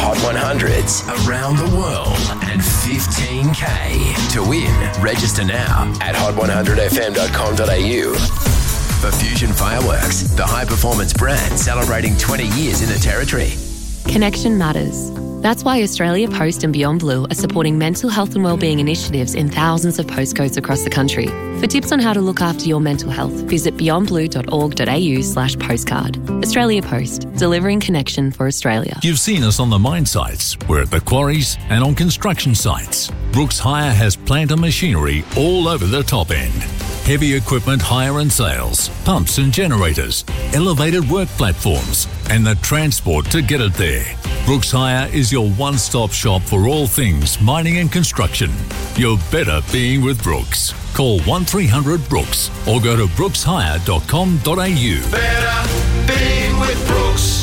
Hot 100s around the world and 15K. To win, register now at hot100fm.com.au. For Fusion Fireworks, the high-performance brand celebrating 20 years in the territory. Connection matters. That's why Australia Post and Beyond Blue are supporting mental health and wellbeing initiatives in thousands of postcodes across the country. For tips on how to look after your mental health, visit beyondblue.org.au/postcard. Australia Post, delivering connection for Australia. You've seen us on the mine sites. We're at the quarries and on construction sites. Brooks Hire has plant and machinery all over the top end. Heavy equipment hire and sales, pumps and generators, elevated work platforms, and the transport to get it there. Brooks Hire is your one-stop shop for all things mining and construction. You're better being with Brooks. Call 1300 Brooks or go to brookshire.com.au. Better being with Brooks.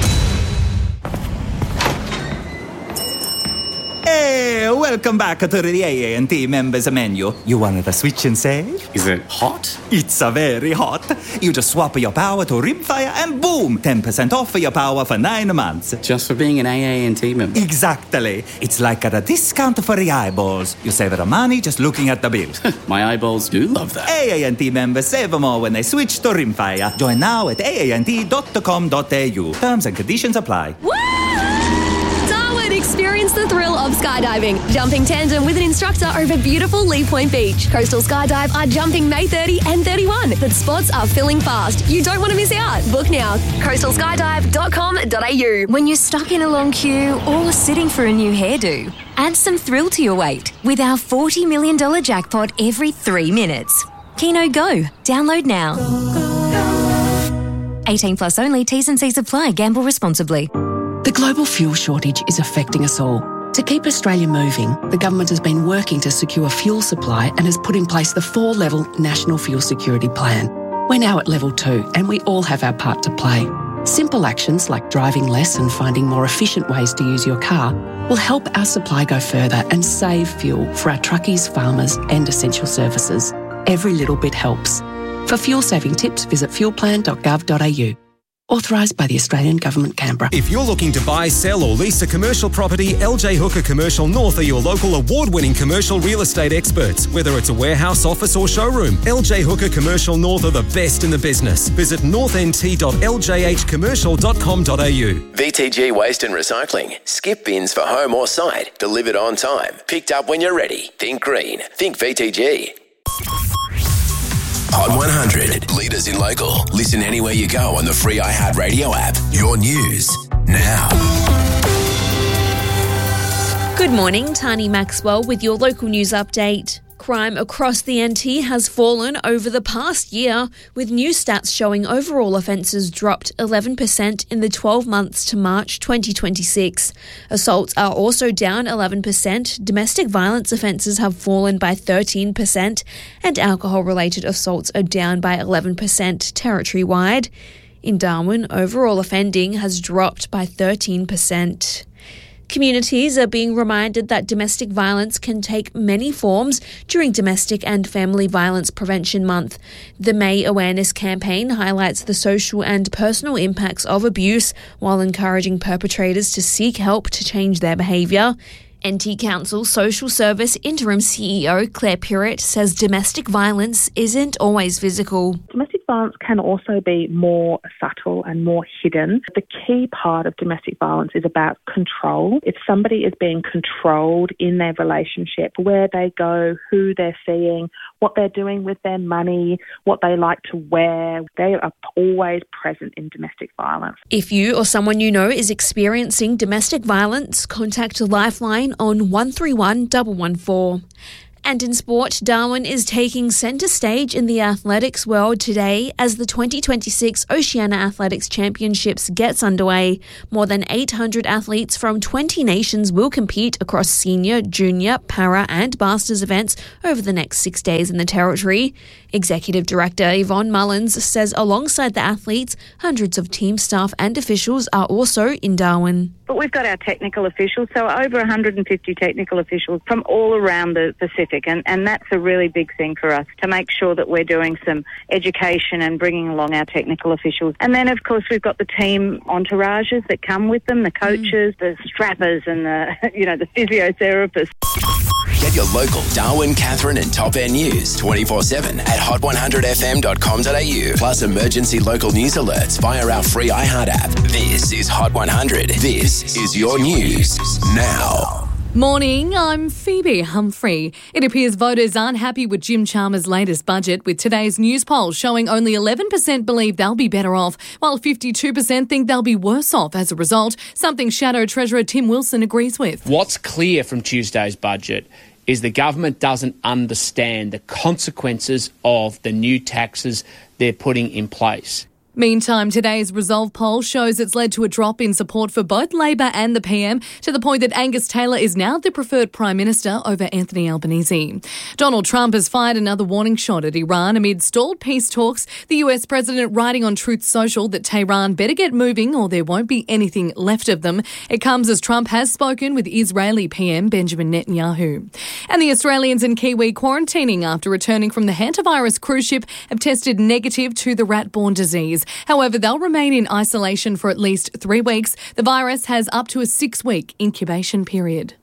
Hey, welcome back to the AA&T members menu. You wanted a switch and save? Is it hot? It's a very hot. You just swap your power to Rimfire and boom, 10% off your power for 9 months. Just for being an AA&T member? Exactly. It's like a discount for the eyeballs. You save the money just looking at the bill. My eyeballs do love that. AA&T members save more when they switch to Rimfire. Join now at aant.com.au. Terms and conditions apply. Woo! Darwin, experience the thrill of skydiving. Jumping tandem with an instructor over beautiful Lee Point Beach. Coastal Skydive are jumping May 30 and 31, but spots are filling fast. You don't want to miss out. Book now. coastalskydive.com.au. When you're stuck in a long queue or sitting for a new hairdo, add some thrill to your wait with our $40 million jackpot every 3 minutes. Keno Go. Download now. 18 plus only. T's and C's apply. Gamble responsibly. The global fuel shortage is affecting us all. To keep Australia moving, the government has been working to secure fuel supply and has put in place the 4-level National Fuel Security Plan. We're now at level 2 and we all have our part to play. Simple actions like driving less and finding more efficient ways to use your car will help our supply go further and save fuel for our truckies, farmers and essential services. Every little bit helps. For fuel-saving tips, visit fuelplan.gov.au. Authorised by the Australian Government, Canberra. If you're looking to buy, sell or lease a commercial property, LJ Hooker Commercial North are your local award-winning commercial real estate experts. Whether it's a warehouse, office or showroom, LJ Hooker Commercial North are the best in the business. Visit northnt.ljhcommercial.com.au. VTG Waste and Recycling. Skip bins for home or site. Delivered on time. Picked up when you're ready. Think green. Think VTG. Hot 100. Leaders in local. Listen anywhere you go on the free iHeartRadio app. Your news now. Good morning, Tani Maxwell with your local news update. Crime across the NT has fallen over the past year, with new stats showing overall offences dropped 11% in the 12 months to March 2026. Assaults are also down 11%, domestic violence offences have fallen by 13%, and alcohol-related assaults are down by 11% territory-wide. In Darwin, overall offending has dropped by 13%. Communities are being reminded that domestic violence can take many forms during Domestic and Family Violence Prevention Month. The May Awareness campaign highlights the social and personal impacts of abuse while encouraging perpetrators to seek help to change their behaviour. NT Council Social Service Interim CEO Claire Pirrett says domestic violence isn't always physical. Domestic violence can also be more subtle and more hidden. The key part of domestic violence is about control. If somebody is being controlled in their relationship, where they go, who they're seeing, what they're doing with their money, what they like to wear, they are always present in domestic violence. If you or someone you know is experiencing domestic violence, contact Lifeline on 131 114. And in sport, Darwin is taking centre stage in the athletics world today as the 2026 Oceania Athletics Championships gets underway. More than 800 athletes from 20 nations will compete across senior, junior, para and masters events over the next 6 days in the territory. Executive Director Yvonne Mullins says alongside the athletes, hundreds of team staff and officials are also in Darwin. But we've got our technical officials, so over 150 technical officials from all around the Pacific fantastic. And that's a really big thing for us, to make sure that we're doing some education and bringing along our technical officials. And then, of course, we've got the team entourages that come with them, the coaches, the strappers and the physiotherapists. Get your local Darwin, Catherine and Top End news 24/7 at hot100fm.com.au. Plus emergency local news alerts via our free iHeart app. This is Hot 100. This is your news now. Morning, I'm Phoebe Humphrey. It appears voters aren't happy with Jim Chalmers' latest budget, with today's news poll showing only 11% believe they'll be better off, while 52% think they'll be worse off as a result, something Shadow Treasurer Tim Wilson agrees with. What's clear from Tuesday's budget is the government doesn't understand the consequences of the new taxes they're putting in place. Meantime, today's Resolve poll shows it's led to a drop in support for both Labor and the PM, to the point that Angus Taylor is now the preferred Prime Minister over Anthony Albanese. Donald Trump has fired another warning shot at Iran amid stalled peace talks, the US President writing on Truth Social that Tehran better get moving or there won't be anything left of them. It comes as Trump has spoken with Israeli PM Benjamin Netanyahu. And the Australians and Kiwi quarantining after returning from the hantavirus cruise ship have tested negative to the rat-borne disease. However, they'll remain in isolation for at least 3 weeks. The virus has up to a 6-week incubation period.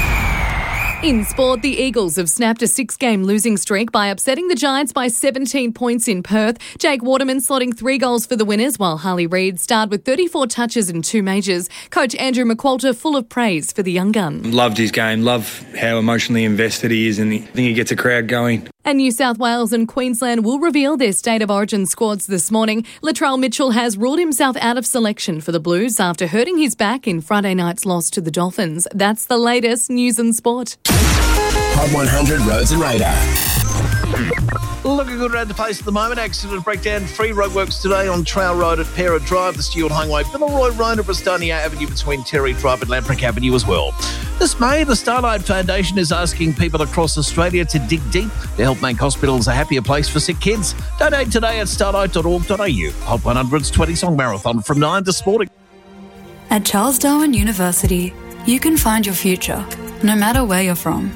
In sport, the Eagles have snapped a 6-game losing streak by upsetting the Giants by 17 points in Perth. Jake Waterman slotting 3 goals for the winners, while Harley Reid starred with 34 touches in 2 majors. Coach Andrew McQualter full of praise for the young gun. Loved his game, love how emotionally invested he is, and I think he gets a crowd going. And New South Wales and Queensland will reveal their State of Origin squads this morning. Latrell Mitchell has ruled himself out of selection for the Blues after hurting his back in Friday night's loss to the Dolphins. That's the latest news and sport. Hot 100 Roads and Radar. Looking good around the place at the moment. Accident breakdown. Free roadworks today on Trail Road at Pera Drive, the Stewart Highway, Villeroy Road at Bristonia Avenue between Terry Drive and Lamprick Avenue as well. This May, the Starlight Foundation is asking people across Australia to dig deep to help make hospitals a happier place for sick kids. Donate today at starlight.org.au. Hot 100's 20-song marathon from 9 to sporting. At Charles Darwin University, you can find your future, no matter where you're from.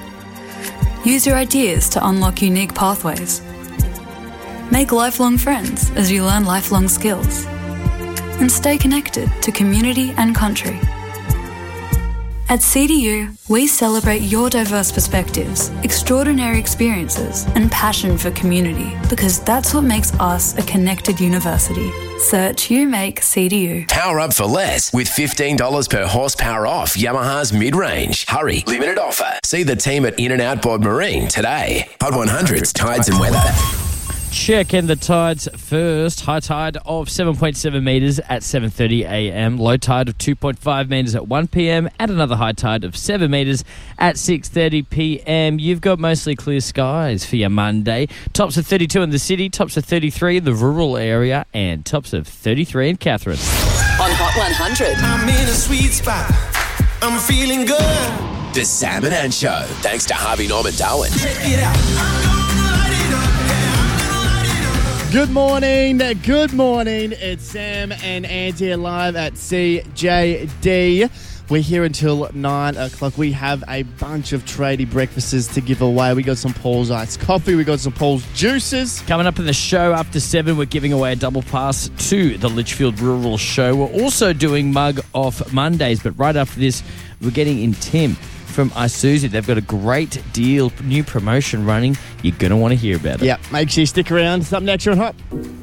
Use your ideas to unlock unique pathways. Make lifelong friends as you learn lifelong skills. And stay connected to community and country. At CDU, we celebrate your diverse perspectives, extraordinary experiences, and passion for community, because that's what makes us a connected university. Search UMake CDU. Power up for less with $15 per horsepower off Yamaha's mid-range. Hurry, limited offer. See the team at In-N-Out Board Marine today. Hot 100's Tides and Weather. Checking the tides first. High tide of 7.7 metres at 7:30 a.m. Low tide of 2.5 metres at 1 p.m. and another high tide of 7 metres at 6:30 p.m. You've got mostly clear skies for your Monday. Tops of 32 in the city, tops of 33 in the rural area, and tops of 33 in Catherine. On Hot 100. I'm in a sweet spot. I'm feeling good. The Sam and Ann Show. Thanks to Harvey Norman Darwin. Check it out. Good morning. It's Sam and Andy here live at CJD. We're here until 9 o'clock. We have a bunch of tradie breakfasts to give away. We got some Paul's Iced Coffee. We got some Paul's Juices. Coming up in the show after 7, we're giving away a double pass to the Litchfield Rural Show. We're also doing Mug Off Mondays, but right after this, we're getting in Tim from Isuzu. They've got a great deal, new promotion running. You're going to want to hear about it. Yeah, make sure you stick around. Something extra on Hot.